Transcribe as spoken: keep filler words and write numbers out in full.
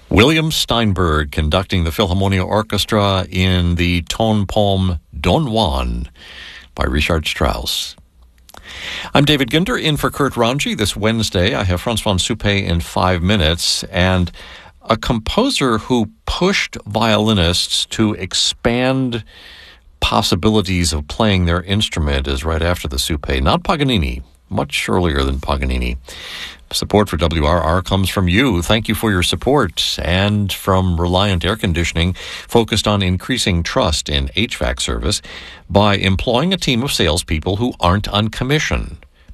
William Steinberg conducting the Philharmonia Orchestra in the tone poem Don Juan by Richard Strauss. I'm David Ginder in for Kurt Ranji this Wednesday. I have Franz von Suppé in five minutes, and a composer who pushed violinists to expand possibilities of playing their instrument is right after the Suppé. Not Paganini, much earlier than Paganini. Support for W R R comes from you. Thank you for your support, and from Reliant Air Conditioning, focused on increasing trust in H V A C service by employing a team of salespeople who aren't on commission.